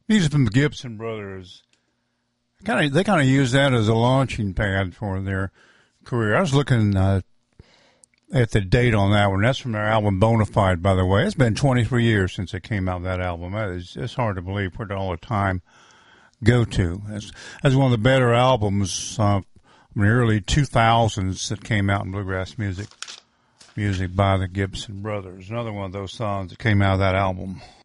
These are from the Gibson Brothers. They kind of use that as a launching pad for their career. I was looking at the date on that one. That's from their album Bonafide, by the way. It's been 23 years since it came out, that album. It's hard to believe where all the time go to. That's one of the better albums from the early 2000s that came out in bluegrass music by the Gibson Brothers. Another one of those songs that came out of that album.